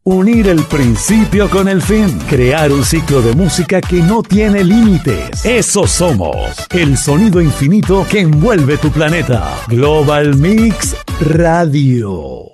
Unir el principio con el fin. Crear un ciclo de música que no tiene límites. Eso somos. El sonido infinito que envuelve tu planeta. Global Mix Radio.